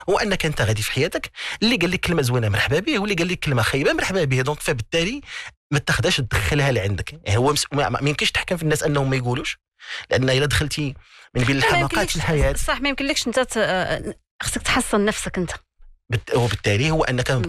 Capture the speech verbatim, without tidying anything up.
هو انك انت غادي في حياتك اللي قال لك كلمه زوينه مرحبا به، واللي قال لك كلمه خايبه مرحبا به. دونك فبالتالي ما تاخذهاش تدخلها لعندك. يعني هو مس... ما ما يمكنش تحكم في الناس انهم ما يقولوش، لان الا دخلتي من بين الحماقات في الحياه صح ما يمكنلكش انت ت... خصك تحصن نفسك انت. وبالتالي هو انك